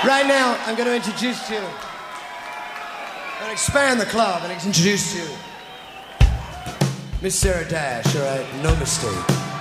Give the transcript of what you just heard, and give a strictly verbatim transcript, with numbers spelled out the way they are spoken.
Right now, I'm going to introduce you. I'm going to expand the club and introduce you. Miss Sarah Dash, all right? No mistake.